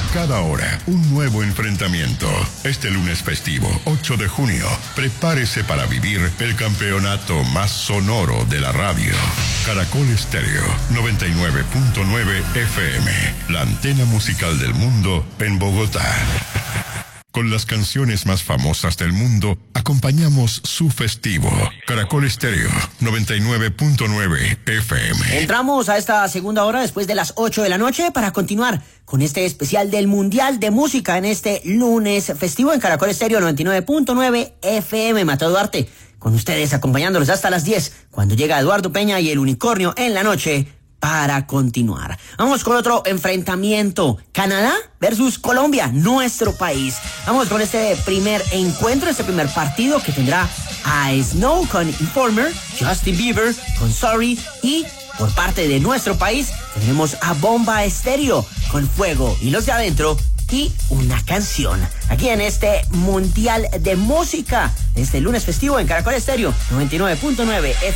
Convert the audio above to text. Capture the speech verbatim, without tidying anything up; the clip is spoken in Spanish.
Cada hora, un nuevo enfrentamiento. Este lunes festivo, ocho de junio, prepárese para vivir el campeonato más sonoro de la radio. Caracol Estéreo, noventa y nueve punto nueve F M, la antena musical del mundo en Bogotá. Con las canciones más famosas del mundo, acompañamos su festivo. Caracol Estéreo, noventa y nueve punto nueve F M. Entramos a esta segunda hora después de las ocho de la noche para continuar con este especial del Mundial de Música en este lunes festivo en Caracol Estéreo, noventa y nueve punto nueve F M. Mateo Duarte, con ustedes acompañándolos hasta las diez, cuando llega Eduardo Peña y el Unicornio en la noche, para continuar. Vamos con otro enfrentamiento. Canadá versus Colombia, nuestro país. Vamos con este primer encuentro, este primer partido que tendrá a Snow con Informer, Justin Bieber con Sorry y por parte de nuestro país tenemos a Bomba Estéreo con Fuego y Los de Adentro y una canción. Aquí en este Mundial de Música, este lunes festivo en Caracol Estéreo, noventa y nueve punto nueve F M.